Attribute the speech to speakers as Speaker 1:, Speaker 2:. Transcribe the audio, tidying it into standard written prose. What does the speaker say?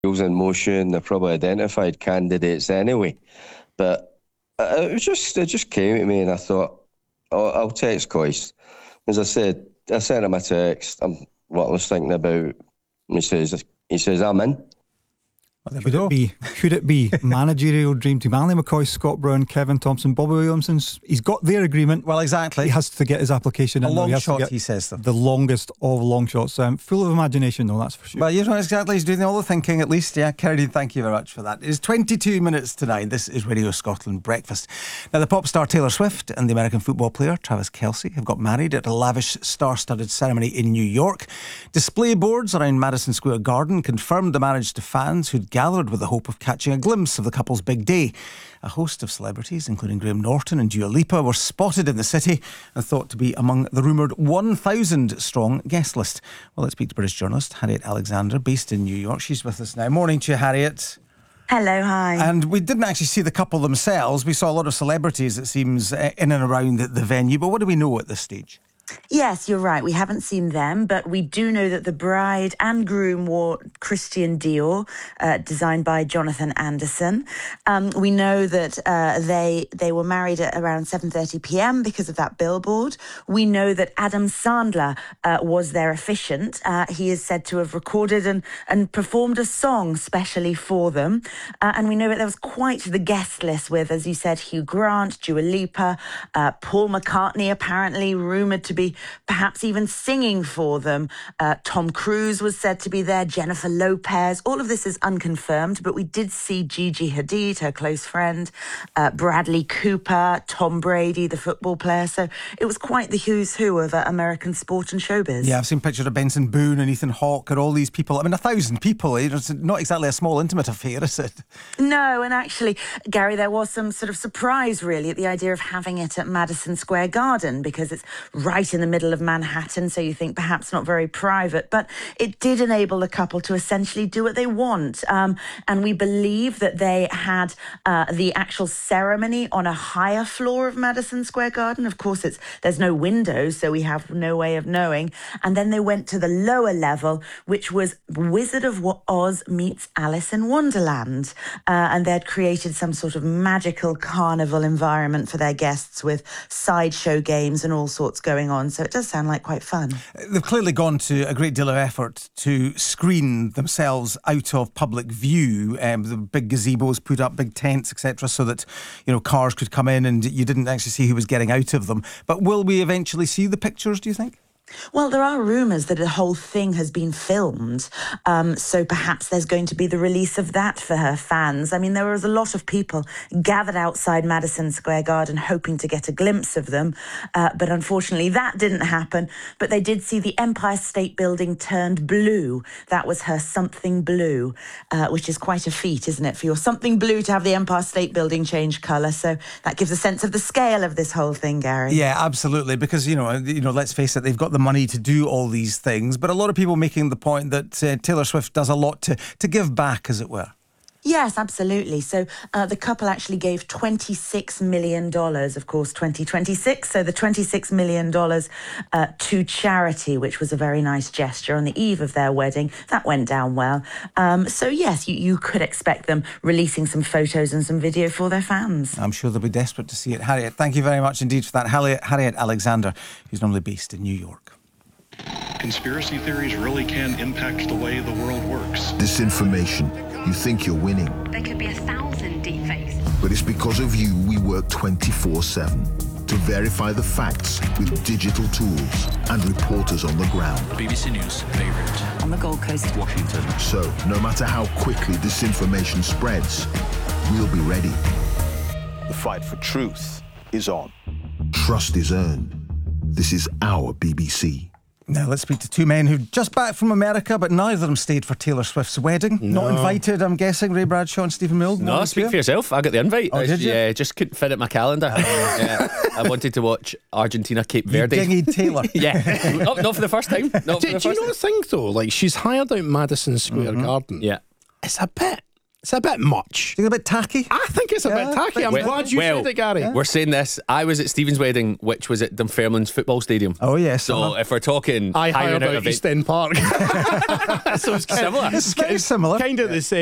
Speaker 1: wheels in motion. They're probably identified candidates anyway. But it just came to me, and I thought, I'll text Coyce. As I said, I sent him a text. What I was thinking about. He says, I'm in.
Speaker 2: Well, could it be managerial dream team? Ali McCoy, Scott Brown, Kevin Thompson, Bobby Williamson? He's got their agreement.
Speaker 3: Well, exactly.
Speaker 2: He has to get his application in.
Speaker 3: A long shot, he says.
Speaker 2: The longest of long shots. Full of imagination, though, that's for sure.
Speaker 3: Well, you know exactly. He's doing all the thinking, at least. Yeah, Kerry, thank you very much for that. It's 22 minutes to 9. This is Radio Scotland Breakfast. Now, the pop star Taylor Swift and the American football player Travis Kelce have got married at a lavish star-studded ceremony in New York. Display boards around Madison Square Garden confirmed the marriage to fans who'd gathered with the hope of catching a glimpse of the couple's big day. A host of celebrities, including Graham Norton and Dua Lipa, were spotted in the city and thought to be among the rumoured 1,000-strong guest list. Well, let's speak to British journalist Harriet Alexander, based in New York. She's with us now. Morning to you, Harriet.
Speaker 4: Hello, hi.
Speaker 3: And we didn't actually see the couple themselves. We saw a lot of celebrities, it seems, in and around the venue. But what do we know at this stage?
Speaker 4: Yes, you're right. We haven't seen them, but we do know that the bride and groom wore Christian Dior, designed by Jonathan Anderson. We know that they were married at around 7:30 p.m. because of that billboard. We know that Adam Sandler was their officiant. He is said to have recorded and performed a song specially for them. And we know that there was quite the guest list with, as you said, Hugh Grant, Dua Lipa, Paul McCartney, apparently rumoured to be perhaps even singing for them. Tom Cruise was said to be there, Jennifer Lopez. All of this is unconfirmed, but we did see Gigi Hadid, her close friend, Bradley Cooper, Tom Brady, the football player. So it was quite the who's who of American sport and showbiz.
Speaker 3: Yeah, I've seen pictures of Benson Boone and Ethan Hawke and all these people. I mean, 1,000 people. It's not exactly a small, intimate affair, is it?
Speaker 4: No, and actually, Gary, there was some sort of surprise, really, at the idea of having it at Madison Square Garden, because it's right in the middle of Manhattan, so you think perhaps not very private, but it did enable the couple to essentially do what they want. And we believe that they had the actual ceremony on a higher floor of Madison Square Garden. Of course, there's no windows, so we have no way of knowing. And then they went to the lower level, which was Wizard of Oz meets Alice in Wonderland. And they'd created some sort of magical carnival environment for their guests with sideshow games and all sorts going on. So it does sound like quite fun.
Speaker 3: They've clearly gone to a great deal of effort to screen themselves out of public view. The big gazebos put up, big tents, etc., so that, you know, cars could come in and you didn't actually see who was getting out of them. But will we eventually see the pictures, do you think?
Speaker 4: Well, there are rumours that the whole thing has been filmed, so perhaps there's going to be the release of that for her fans. I mean, there was a lot of people gathered outside Madison Square Garden hoping to get a glimpse of them, but unfortunately that didn't happen. But they did see the Empire State Building turned blue. That was her something blue, which is quite a feat, isn't it, for your something blue to have the Empire State Building change colour. So that gives a sense of the scale of this whole thing, Gary.
Speaker 3: Yeah, absolutely, because, you know, let's face it, they've got the money to do all these things, but a lot of people making the point that Taylor Swift does a lot to give back, as it were.
Speaker 4: Yes, absolutely. So the couple actually gave $26 million, of course, 2026. So the $26 million to charity, which was a very nice gesture on the eve of their wedding. That went down well. So yes, you could expect them releasing some photos and some video for their fans.
Speaker 3: I'm sure they'll be desperate to see it. Harriet, thank you very much indeed for that. Harriet Alexander, who's normally based in New York.
Speaker 5: Conspiracy theories really can impact the way the world works.
Speaker 6: Disinformation. You think you're winning.
Speaker 7: There could be 1,000 deepfakes.
Speaker 6: But it's because of you we work 24/7 to verify the facts with digital tools and reporters on the ground.
Speaker 8: BBC News, Beirut.
Speaker 7: On the Gold Coast.
Speaker 8: Washington.
Speaker 6: So, no matter how quickly disinformation spreads, we'll be ready. The fight for truth is on. Trust is earned. This is our BBC.
Speaker 3: Now let's speak to two men who just back from America, but neither of them stayed for Taylor Swift's wedding.
Speaker 9: No.
Speaker 3: Not invited, I'm guessing. Ray Bradshaw and Stephen Milne.
Speaker 9: No, speak for yourself. I got the invite.
Speaker 3: Oh, did you?
Speaker 9: Yeah, just couldn't fit it in my calendar. Yeah, I wanted to watch Argentina, Cape Verde.
Speaker 3: You dinghied Taylor.
Speaker 9: Yeah, not for the first time.
Speaker 10: Do you not think though, like she's hired out Madison Square Garden?
Speaker 9: Yeah,
Speaker 10: it's a bit
Speaker 8: It's a bit much.
Speaker 3: Is it a bit tacky?
Speaker 8: I think it's a bit tacky. I'm glad you said it, Gary.
Speaker 9: We're saying this. I was at Stephen's wedding, which was at Dunfermline's football stadium.
Speaker 3: Oh, yes.
Speaker 9: So if we're talking
Speaker 8: I
Speaker 9: hiring
Speaker 8: hired
Speaker 9: out
Speaker 8: out
Speaker 9: event-
Speaker 8: East End Park.
Speaker 9: so it's similar.
Speaker 3: It's very similar.
Speaker 8: Kind of the same.